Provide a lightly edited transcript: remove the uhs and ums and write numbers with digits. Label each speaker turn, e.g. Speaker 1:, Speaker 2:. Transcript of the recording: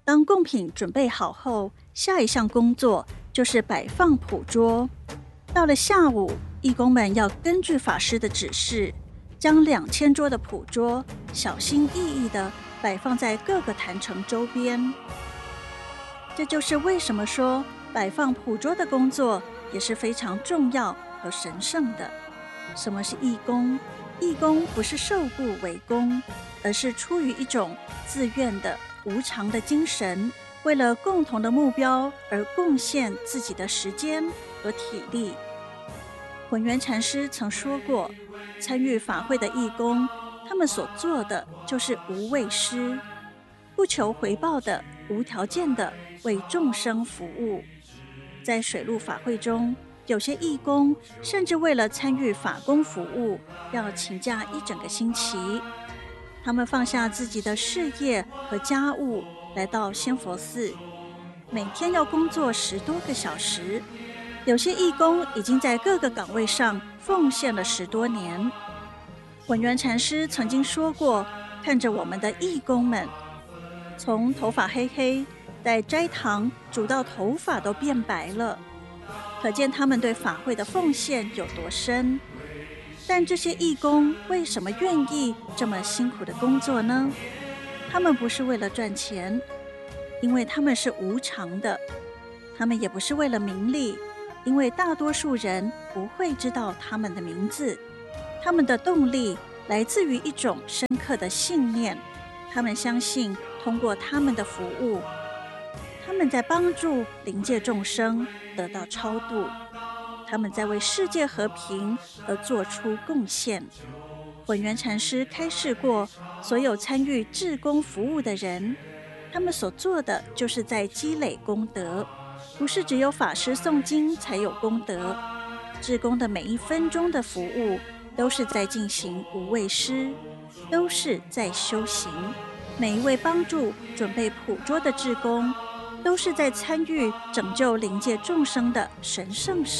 Speaker 1: 当贡品准备好后，下一项工作就是摆放普桌。到了下午，义工们要根据法师的指示，将2000桌的普桌小心翼翼地摆放在各个坛城周边。这就是为什么说摆放普桌的工作也是非常重要和神圣的。什么是义工？义工不是受雇为工，而是出于一种自愿的无偿的精神，为了共同的目标而贡献自己的时间和体力。混元禅师曾说过，参与法会的义工，他们所做的就是无畏施，不求回报的无条件的为众生服务。在水陆法会中，有些义工甚至为了参与法工服务，要请假一整个星期。他们放下自己的事业和家务，来到仙佛寺，每天要工作10多个小时。有些义工已经在各个岗位上奉献了10多年。混元禅师曾经说过，看着我们的义工们，从头发黑黑，在斋堂煮到头发都变白了，可见他们对法会的奉献有多深。但这些义工为什么愿意这么辛苦的工作呢？他们不是为了赚钱，因为他们是无偿的；他们也不是为了名利，因为大多数人不会知道他们的名字。他们的动力来自于一种深刻的信念，他们相信通过他们的服务，他们在帮助灵界众生得到超度，他们在为世界和平而做出贡献。混元禅师开示过，所有参与志工服务的人，他们所做的就是在积累功德，不是只有法师诵经才有功德。志工的每一分钟的服务，都是在进行无畏施，都是在修行。每一位帮助准备普桌的志工，都是在参与拯救灵界众生的神圣事。